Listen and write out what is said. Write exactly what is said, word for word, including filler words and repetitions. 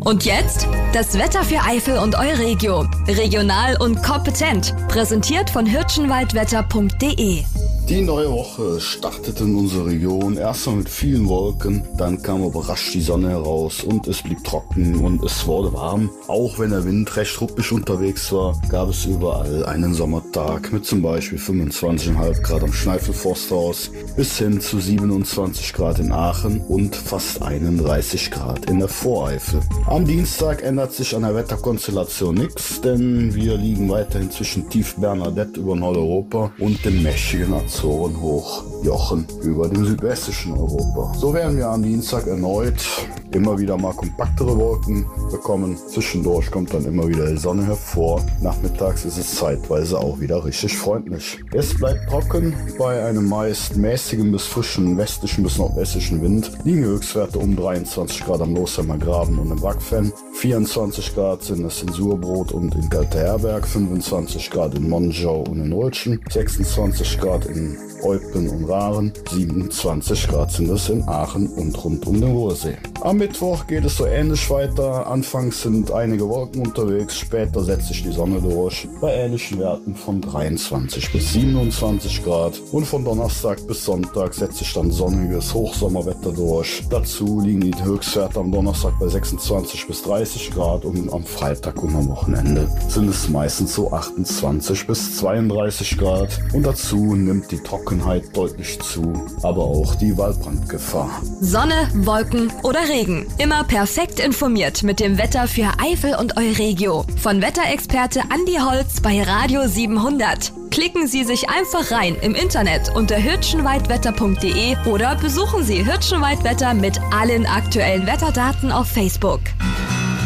Und jetzt das Wetter für Eifel und Euregio. Regional und kompetent. Präsentiert von hirschenwaldwetter punkt de. Die neue Woche startete in unserer Region erstmal mit vielen Wolken, dann kam überrascht die Sonne heraus und es blieb trocken und es wurde warm. Auch wenn der Wind recht ruppig unterwegs war, gab es überall einen Sommertag mit zum Beispiel fünfundzwanzig Komma fünf Grad am Schneifel-Forsthaus bis hin zu siebenundzwanzig Grad in Aachen und fast einunddreißig Grad in der Voreifel. Am Dienstag ändert sich an der Wetterkonstellation nichts, denn wir liegen weiterhin zwischen Tief Bernadette über Nordeuropa und dem mächtigen hoch Jochen über dem südwestlichen Europa. So werden wir am Dienstag erneut immer wieder mal kompaktere Wolken bekommen. Zwischendurch kommt dann immer wieder die Sonne hervor. Nachmittags ist es zeitweise auch wieder richtig freundlich. Es bleibt trocken. Bei einem meist mäßigen bis frischen westlichen bis nordwestlichen Wind liegen Höchstwerte um dreiundzwanzig Grad am Losheimer Graben und im Wackfen. vierundzwanzig Grad sind es in Surbrot und in Kalteherberg, fünfundzwanzig Grad in Monschau und in Olschen, sechsundzwanzig Grad in Eupen und Rahren, siebenundzwanzig Grad sind es in Aachen und rund um den Ruhrsee. Am Mittwoch geht es so ähnlich weiter. Anfangs sind einige Wolken unterwegs, später setzt sich die Sonne durch bei ähnlichen Werten von dreiundzwanzig bis siebenundzwanzig Grad und von Donnerstag bis Sonntag setzt sich dann sonniges Hochsommerwetter durch. Dazu liegen die Höchstwerte am Donnerstag bei sechsundzwanzig bis dreißig Grad und am Freitag und am Wochenende sind es meistens so achtundzwanzig bis zweiunddreißig Grad und dazu nimmt die Trockenheit deutlich zu, aber auch die Waldbrandgefahr. Sonne, Wolken oder Regen. Immer perfekt informiert mit dem Wetter für Eifel und Euregio. Von Wetterexperte Andi Holz bei Radio siebenhundert. Klicken Sie sich einfach rein im Internet unter hirschenwaldwetter punkt de oder besuchen Sie Hirschenwaldwetter mit allen aktuellen Wetterdaten auf Facebook.